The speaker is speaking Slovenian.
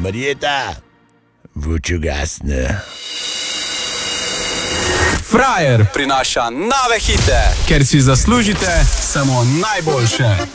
Marjeta, vuč ugasne. Frajer prinaša nove hite, ker si zaslužite samo najboljše.